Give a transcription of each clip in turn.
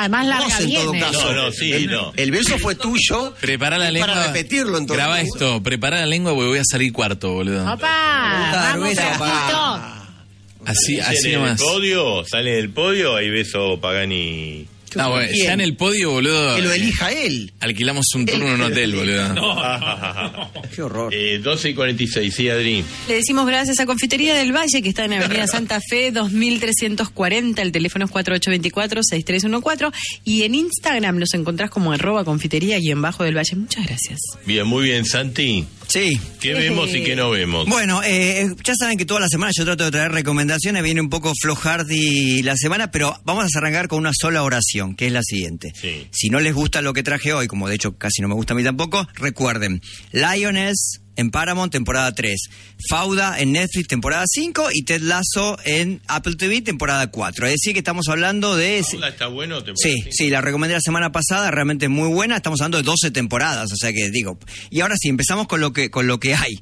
Además larga Vos, en todo viene. caso. El beso fue tuyo. Prepara la lengua. Para repetirlo en todo Graba caso. esto, prepara la lengua porque voy a salir cuarto, boludo. ¡Opa! ¡Vamos, beso, Franquito! Así En nomás. el podio, sale del podio, hay beso Pagani. Ah, bueno, Bien. ya en el podio, boludo. Que lo elija él. Alquilamos un turno en un hotel, boludo. Qué horror. 12:46, sí, Adri. Le decimos gracias a Confitería del Valle, que está en Avenida Santa Fe, 2340. El teléfono es 4824-6314. Y en Instagram nos encontrás como @confitería_del Valle. Muchas gracias. Bien, muy bien, Santi. Sí. ¿Qué vemos y qué no vemos? Bueno, ya saben que todas las semanas yo trato de traer recomendaciones. Viene un poco flojardi la semana, pero vamos a arrancar con una sola oración, que es la siguiente. Sí. Si no les gusta lo que traje hoy, como de hecho casi no me gusta a mí tampoco, recuerden, Lioness en Paramount, temporada 3. Fauda en Netflix, temporada 5. Y Ted Lasso en Apple TV, temporada 4. Es decir, que estamos hablando de... ¿Fauda está bueno? Sí, la recomendé la semana pasada, realmente muy buena. Estamos hablando de 12 temporadas, o sea que digo... Y ahora sí, empezamos con lo que hay.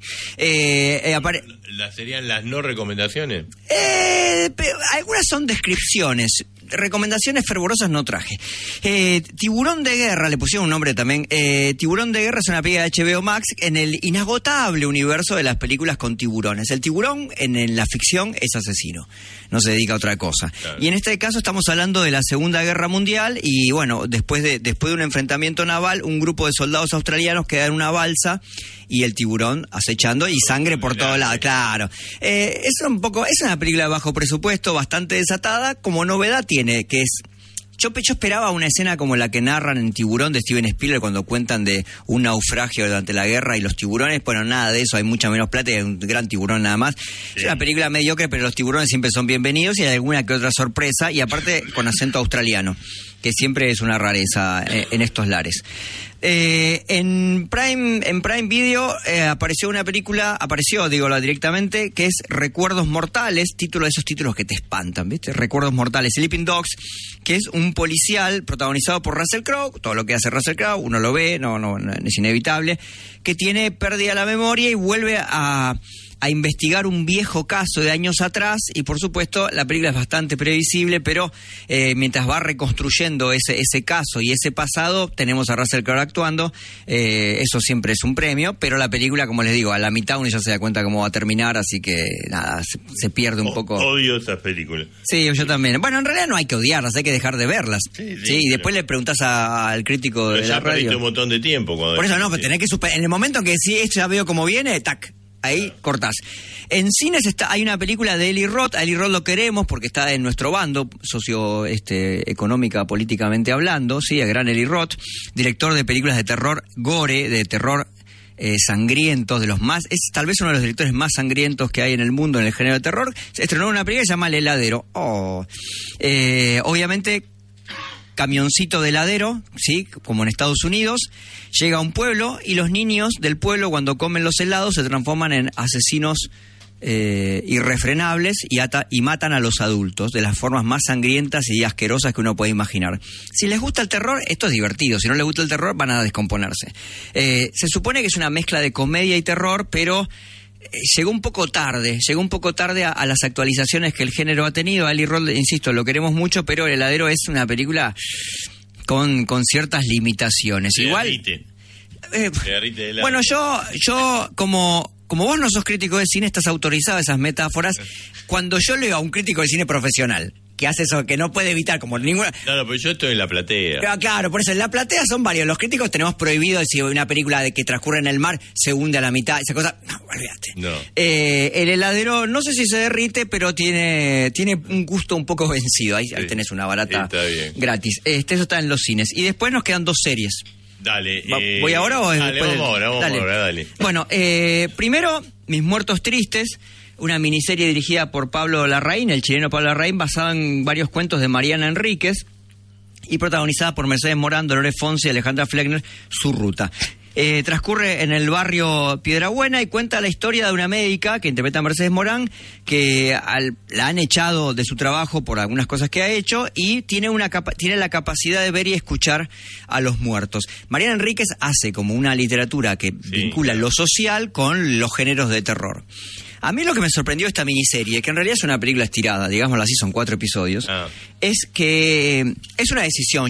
¿Serían las no recomendaciones? Pero algunas son descripciones. Recomendaciones fervorosas no traje. Tiburón de Guerra, le pusieron un nombre también. Tiburón de Guerra es una película de HBO Max en el inagotable universo de las películas con tiburones. El tiburón en la ficción es asesino, no se dedica a otra cosa. Claro. Y en este caso estamos hablando de la Segunda Guerra Mundial y bueno, después de un enfrentamiento naval, un grupo de soldados australianos queda en una balsa y el tiburón acechando y sangre por todos lados, claro. Es una película de bajo presupuesto, bastante desatada. Como novedad tiene, que es... Yo esperaba una escena como la que narran en Tiburón de Steven Spielberg cuando cuentan de un naufragio durante la guerra y los tiburones. Bueno, nada de eso, hay mucha menos plata y hay un gran tiburón nada más. Sí. Es una película mediocre, pero los tiburones siempre son bienvenidos y hay alguna que otra sorpresa, y aparte con acento australiano, que siempre es una rareza en estos lares. En Prime Video apareció directamente, que es Recuerdos Mortales, título de esos títulos que te espantan, ¿viste? Recuerdos Mortales, Sleeping Dogs, que es un policial protagonizado por Russell Crowe. Todo lo que hace Russell Crowe, uno lo ve, no es inevitable, que tiene pérdida de la memoria y vuelve a investigar un viejo caso de años atrás, y por supuesto la película es bastante previsible, pero mientras va reconstruyendo ese caso y ese pasado, tenemos a Russell Crowe actuando. Eso siempre es un premio, pero la película, como les digo, a la mitad uno ya se da cuenta cómo va a terminar, así que nada, se pierde un poco. Odio esas películas. Sí, yo también. Bueno, en realidad no hay que odiarlas, hay que dejar de verlas. Sí, y después le pregutas al crítico de la radio. Ya perdiste un montón de tiempo. Por eso no, pero tenés que en el momento en que sí, esto ya veo cómo viene, tac. Ahí cortás. En cines hay una película de Eli Roth. A Eli Roth lo queremos porque está en nuestro bando, económica, políticamente hablando. Sí, el gran Eli Roth, director de películas de terror gore, de terror sangrientos, de los más... Es tal vez uno de los directores más sangrientos que hay en el mundo en el género de terror. Se estrenó una película que se llama El Heladero. Obviamente... camioncito de heladero, ¿sí? Como en Estados Unidos, llega a un pueblo y los niños del pueblo, cuando comen los helados, se transforman en asesinos irrefrenables y matan a los adultos de las formas más sangrientas y asquerosas que uno puede imaginar. Si les gusta el terror, esto es divertido. Si no les gusta el terror, van a descomponerse. Se supone que es una mezcla de comedia y terror, pero... llegó un poco tarde a las actualizaciones que el género ha tenido. A Eli Roth, insisto, lo queremos mucho, pero El Heladero es una película con ciertas limitaciones. Igual. Bueno, yo como vos no sos crítico de cine, estás autorizado a esas metáforas. Cuando yo leo a un crítico de cine profesional que hace eso, que no puede evitar como ninguna... No, pero yo estoy en la platea. Claro, por eso en la platea son varios. Los críticos tenemos prohibido, si una película de que transcurre en el mar se hunde a la mitad, esa cosa... No, olvídate. No. El heladero, no sé si se derrite, pero tiene un gusto un poco vencido. Ahí tenés una barata gratis. Eso está en los cines. Y después nos quedan 2 series. Dale. ¿Voy ahora o dale, después? Vamos ahora, dale. Bueno, primero, Mis Muertos Tristes, una miniserie dirigida por Pablo Larraín, el chileno Pablo Larraín, basada en varios cuentos de Mariana Enríquez y protagonizada por Mercedes Morán, Dolores Fonsi y Alejandra Fleckner, Su Ruta. Transcurre en el barrio Piedrabuena y cuenta la historia de una médica que interpreta a Mercedes Morán, que la han echado de su trabajo por algunas cosas que ha hecho y tiene la capacidad de ver y escuchar a los muertos. Mariana Enríquez hace como una literatura que vincula lo social con los géneros de terror. A mí lo que me sorprendió esta miniserie, que en realidad es una película estirada, digámoslo así, son 4 episodios, es que es una decisión.